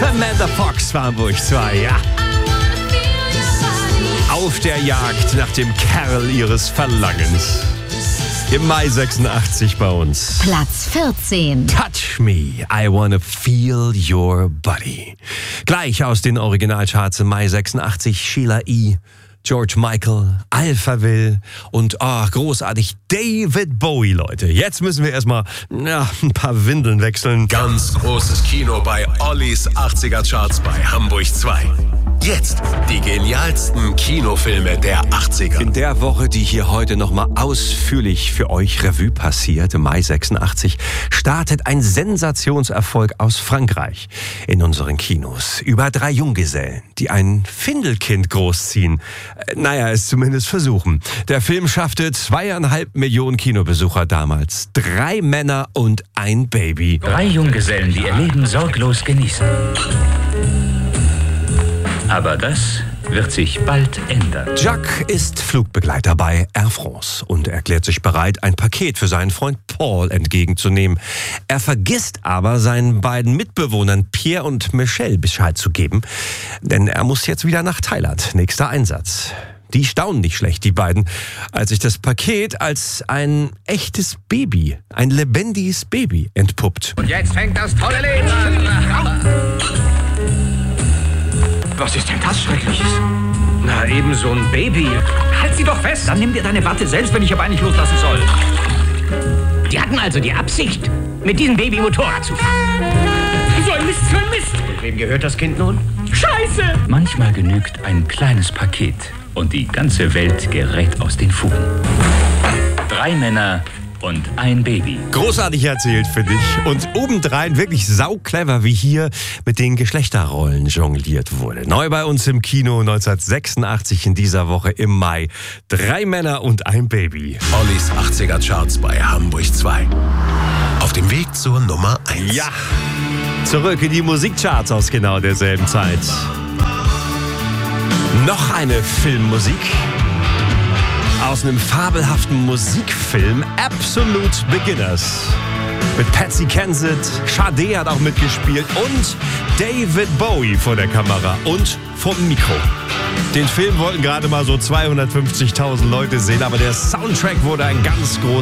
Samantha Fox für Hamburg 2, ja. Auf der Jagd nach dem Kerl ihres Verlangens. Im Mai 86 bei uns. Platz 14. Touch Me, I Wanna Feel Your Body. Gleich aus den Originalcharts im Mai 86 Sheila E., George Michael, Alphaville und großartig David Bowie, Leute. Jetzt müssen wir erstmal ein paar Windeln wechseln. Ganz großes Kino bei Ollis 80er Charts bei Hamburg 2. Jetzt die genialsten Kinofilme der 80er. In der Woche, die hier heute nochmal ausführlich für euch Revue passiert, im Mai 86, startet ein Sensationserfolg aus Frankreich in unseren Kinos. Über 3 Junggesellen, die ein Findelkind großziehen. Es zumindest versuchen. Der Film schaffte 2,5 Millionen Kinobesucher damals. 3 Männer und ein Baby. 3 Junggesellen, die ihr Leben sorglos genießen. Aber das wird sich bald ändern. Jacques ist Flugbegleiter bei Air France und erklärt sich bereit, ein Paket für seinen Freund Paul entgegenzunehmen. Er vergisst aber, seinen beiden Mitbewohnern Pierre und Michelle Bescheid zu geben, denn er muss jetzt wieder nach Thailand. Nächster Einsatz. Die staunen nicht schlecht, die beiden, als sich das Paket als ein echtes Baby, ein lebendiges Baby entpuppt. Und jetzt fängt das tolle Leben an. Was ist denn das Schreckliches? Na, eben so ein Baby. Halt sie doch fest! Dann nimm dir deine Watte selbst, wenn ich aber nicht loslassen soll. Die hatten also die Absicht, mit diesem Baby Motorrad zu fahren. So ein Mist für ein Mist! Und wem gehört das Kind nun? Scheiße! Manchmal genügt ein kleines Paket und die ganze Welt gerät aus den Fugen. 3 Männer und ein Baby. Großartig erzählt, finde ich. Und obendrein wirklich sauklever, wie hier mit den Geschlechterrollen jongliert wurde. Neu bei uns im Kino 1986 in dieser Woche im Mai. 3 Männer und ein Baby. Ollis 80er Charts bei Hamburg 2. Auf dem Weg zur Nummer 1. Ja, zurück in die Musikcharts aus genau derselben Zeit. Noch eine Filmmusik aus einem fabelhaften Musikfilm, Absolute Beginners. Mit Patsy Kensit, Sade hat auch mitgespielt und David Bowie vor der Kamera und vom Mikro. Den Film wollten gerade mal so 250.000 Leute sehen, aber der Soundtrack wurde ein ganz großes